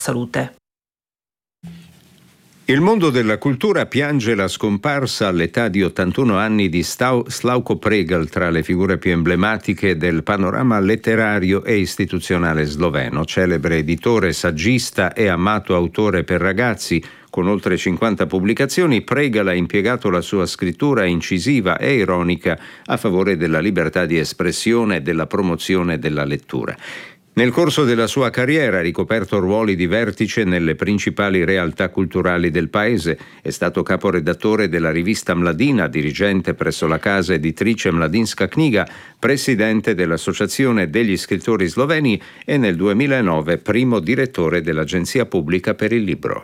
salute. Il mondo della cultura piange la scomparsa all'età di 81 anni di Slavko Pregl, tra le figure più emblematiche del panorama letterario e istituzionale sloveno. Celebre editore, saggista e amato autore per ragazzi, con oltre 50 pubblicazioni, Pregl ha impiegato la sua scrittura incisiva e ironica a favore della libertà di espressione e della promozione della lettura. Nel corso della sua carriera ha ricoperto ruoli di vertice nelle principali realtà culturali del paese. È stato caporedattore della rivista Mladina, dirigente presso la casa editrice Mladinska Knjiga, presidente dell'Associazione degli scrittori sloveni e nel 2009 primo direttore dell'Agenzia Pubblica per il Libro.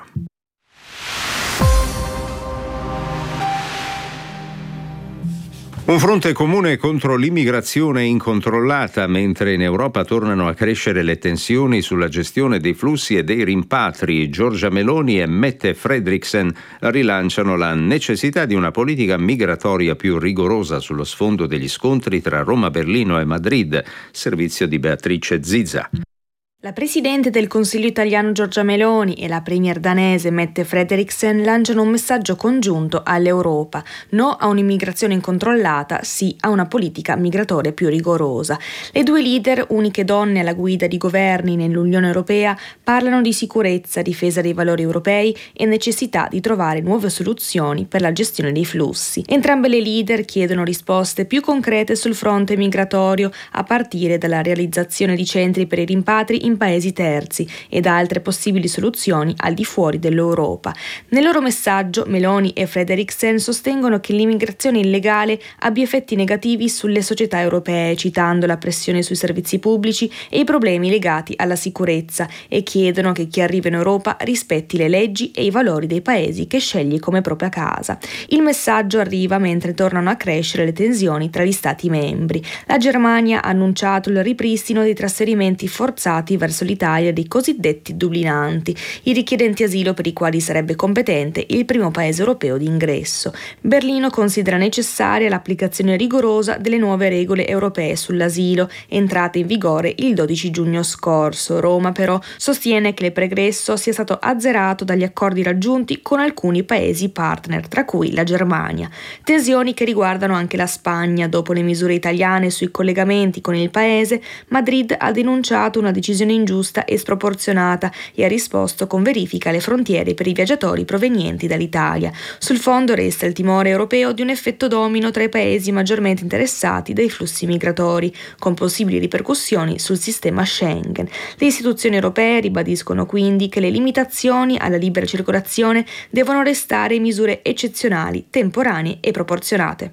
Un fronte comune contro l'immigrazione incontrollata, mentre in Europa tornano a crescere le tensioni sulla gestione dei flussi e dei rimpatri. Giorgia Meloni e Mette Frederiksen rilanciano la necessità di una politica migratoria più rigorosa sullo sfondo degli scontri tra Roma, Berlino e Madrid. Servizio di Beatrice Zizza. La Presidente del Consiglio italiano Giorgia Meloni e la Premier danese Mette Frederiksen lanciano un messaggio congiunto all'Europa: no a un'immigrazione incontrollata, sì a una politica migratoria più rigorosa. Le due leader, uniche donne alla guida di governi nell'Unione Europea, parlano di sicurezza, difesa dei valori europei e necessità di trovare nuove soluzioni per la gestione dei flussi. Entrambe le leader chiedono risposte più concrete sul fronte migratorio, a partire dalla realizzazione di centri per i rimpatri in paesi terzi e da altre possibili soluzioni al di fuori dell'Europa. Nel loro messaggio, Meloni e Frederiksen sostengono che l'immigrazione illegale abbia effetti negativi sulle società europee, citando la pressione sui servizi pubblici e i problemi legati alla sicurezza, e chiedono che chi arriva in Europa rispetti le leggi e i valori dei paesi che sceglie come propria casa. Il messaggio arriva mentre tornano a crescere le tensioni tra gli Stati membri. La Germania ha annunciato il ripristino dei trasferimenti forzati verso l'Italia dei cosiddetti dublinanti, i richiedenti asilo per i quali sarebbe competente il primo paese europeo di ingresso. Berlino considera necessaria l'applicazione rigorosa delle nuove regole europee sull'asilo, entrate in vigore il 12 giugno scorso. Roma però sostiene che il pregresso sia stato azzerato dagli accordi raggiunti con alcuni paesi partner, tra cui la Germania. Tensioni che riguardano anche la Spagna. Dopo le misure italiane sui collegamenti con il paese, Madrid ha denunciato una decisione ingiusta e sproporzionata e ha risposto con verifica alle frontiere per i viaggiatori provenienti dall'Italia. Sul fondo resta il timore europeo di un effetto domino tra i paesi maggiormente interessati dai flussi migratori, con possibili ripercussioni sul sistema Schengen. Le istituzioni europee ribadiscono quindi che le limitazioni alla libera circolazione devono restare misure eccezionali, temporanee e proporzionate.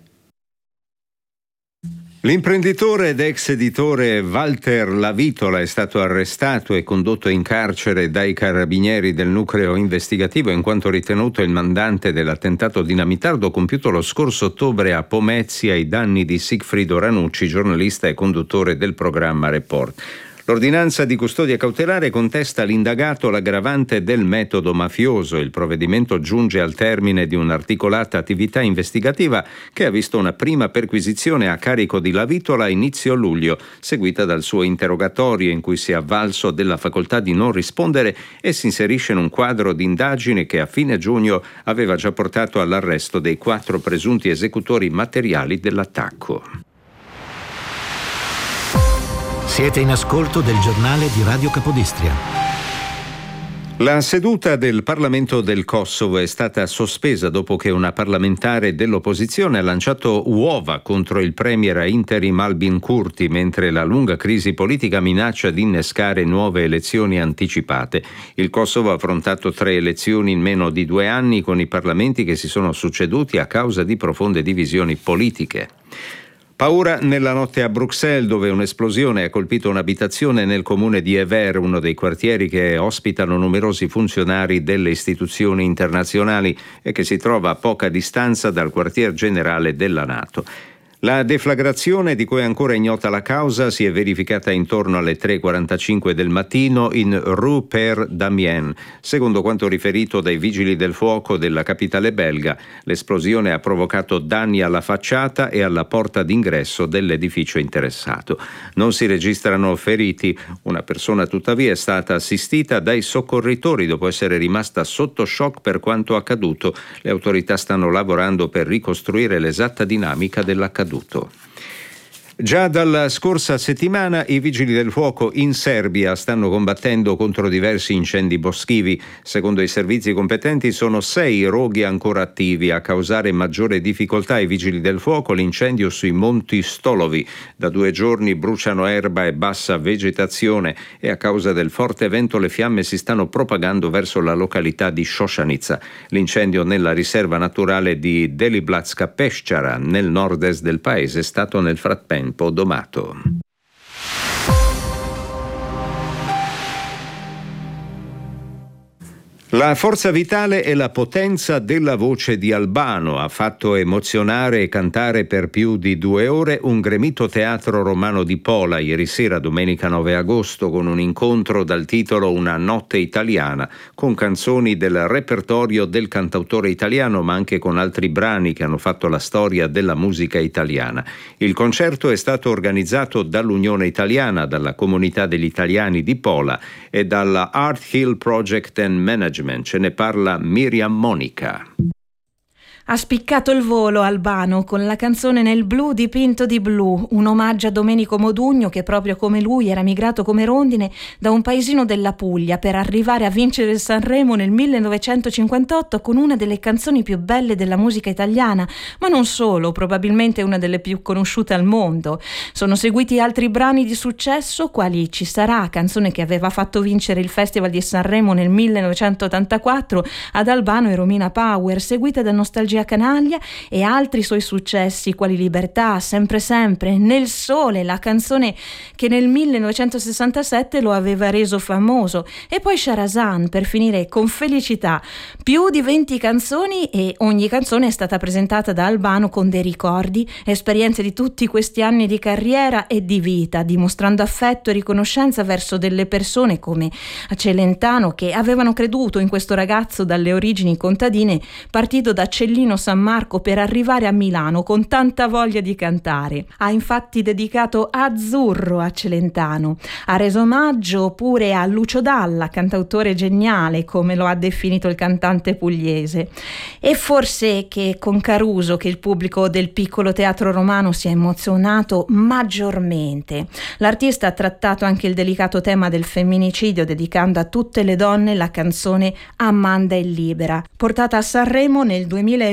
L'imprenditore ed ex editore Walter Lavitola è stato arrestato e condotto in carcere dai carabinieri del nucleo investigativo in quanto ritenuto il mandante dell'attentato dinamitardo compiuto lo scorso ottobre a Pomezia ai danni di Sigfrido Ranucci, giornalista e conduttore del programma Report. L'ordinanza di custodia cautelare contesta all'indagato l'aggravante del metodo mafioso. Il provvedimento giunge al termine di un'articolata attività investigativa che ha visto una prima perquisizione a carico di Lavitola a inizio luglio, seguita dal suo interrogatorio in cui si è avvalso della facoltà di non rispondere e si inserisce in un quadro di indagine che a fine giugno aveva già portato all'arresto dei 4 presunti esecutori materiali dell'attacco. Siete in ascolto del giornale di Radio Capodistria. La seduta del Parlamento del Kosovo è stata sospesa dopo che una parlamentare dell'opposizione ha lanciato uova contro il premier interim Albin Kurti, mentre la lunga crisi politica minaccia di innescare nuove elezioni anticipate. Il Kosovo ha affrontato 3 elezioni in meno di 2 anni con i parlamenti che si sono succeduti a causa di profonde divisioni politiche. Paura nella notte a Bruxelles, dove un'esplosione ha colpito un'abitazione nel comune di Evere, uno dei quartieri che ospitano numerosi funzionari delle istituzioni internazionali e che si trova a poca distanza dal quartier generale della NATO. La deflagrazione, di cui è ancora ignota la causa, si è verificata intorno alle 3:45 del mattino in Rue Père Damien. Secondo quanto riferito dai vigili del fuoco della capitale belga, l'esplosione ha provocato danni alla facciata e alla porta d'ingresso dell'edificio interessato. Non si registrano feriti. Una persona tuttavia è stata assistita dai soccorritori dopo essere rimasta sotto shock per quanto accaduto. Le autorità stanno lavorando per ricostruire l'esatta dinamica dell'accaduto. Già dalla scorsa settimana i vigili del fuoco in Serbia stanno combattendo contro diversi incendi boschivi. Secondo i servizi competenti sono 6 roghi ancora attivi. A causare maggiore difficoltà ai vigili del fuoco l'incendio sui monti Stolovi. Da 2 giorni bruciano erba e bassa vegetazione e a causa del forte vento le fiamme si stanno propagando verso la località di Šošanica. L'incendio nella riserva naturale di Deliblatska Peščara nel nord-est del paese è stato nel frattempo domato. La forza vitale e la potenza della voce di Albano ha fatto emozionare e cantare per più di 2 ore un gremito teatro romano di Pola ieri sera, domenica 9 agosto, con un incontro dal titolo Una notte italiana, con canzoni del repertorio del cantautore italiano, ma anche con altri brani che hanno fatto la storia della musica italiana. Il concerto è stato organizzato dall'Unione Italiana, dalla Comunità degli Italiani di Pola e dalla Art Hill Project and Management. Ce ne parla Miriam Monica. Ha spiccato il volo Albano con la canzone Nel blu dipinto di blu, un omaggio a Domenico Modugno che proprio come lui era migrato come rondine da un paesino della Puglia per arrivare a vincere il Sanremo nel 1958 con una delle canzoni più belle della musica italiana, ma non solo, probabilmente una delle più conosciute al mondo. Sono seguiti altri brani di successo, quali Ci sarà, canzone che aveva fatto vincere il Festival di Sanremo nel 1984 ad Albano e Romina Power, seguita da Nostalgia Canaglia e altri suoi successi quali Libertà, Sempre Sempre, Nel Sole, la canzone che nel 1967 lo aveva reso famoso, e poi Sharazan per finire con Felicità. Più di 20 canzoni e ogni canzone è stata presentata da Albano con dei ricordi, esperienze di tutti questi anni di carriera e di vita, dimostrando affetto e riconoscenza verso delle persone come a Celentano che avevano creduto in questo ragazzo dalle origini contadine, partito da Cellino San Marco per arrivare a Milano con tanta voglia di cantare. Ha infatti dedicato Azzurro a Celentano, ha reso omaggio pure a Lucio Dalla, cantautore geniale come lo ha definito il cantante pugliese. E forse che con Caruso che il pubblico del piccolo teatro romano si è emozionato maggiormente. L'artista ha trattato anche il delicato tema del femminicidio, dedicando a tutte le donne la canzone Amanda è libera, portata a Sanremo nel 2011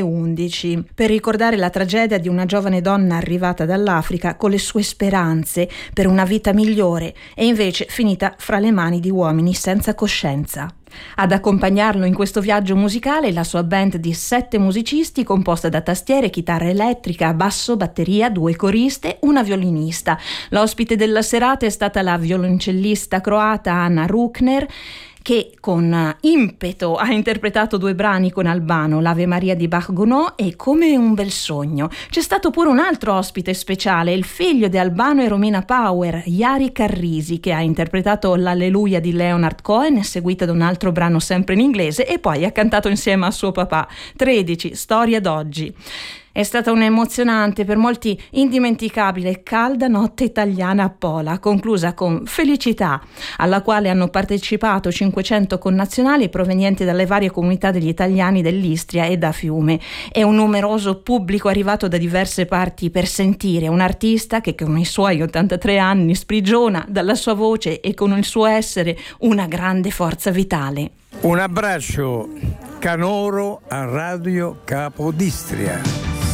per ricordare la tragedia di una giovane donna arrivata dall'Africa con le sue speranze per una vita migliore e invece finita fra le mani di uomini senza coscienza. Ad accompagnarlo in questo viaggio musicale la sua band di 7 musicisti composta da tastiere, chitarra elettrica, basso, batteria, 2 coriste, una violinista. L'ospite della serata è stata la violoncellista croata Anna Rukner, che con impeto ha interpretato 2 brani con Albano, l'Ave Maria di Bach-Gounod e Come un bel sogno. C'è stato pure un altro ospite speciale, il figlio di Albano e Romina Power, Jari Carrisi, che ha interpretato l'Alleluia di Leonard Cohen, seguita da un altro brano sempre in inglese, e poi ha cantato insieme a suo papà 13, Storia d'oggi. È stata un'emozionante, per molti indimenticabile e calda notte italiana a Pola, conclusa con Felicità, alla quale hanno partecipato 500 connazionali provenienti dalle varie comunità degli italiani dell'Istria e da Fiume, e un numeroso pubblico arrivato da diverse parti per sentire un artista che con i suoi 83 anni sprigiona dalla sua voce e con il suo essere una grande forza vitale. Un abbraccio canoro a Radio Capodistria.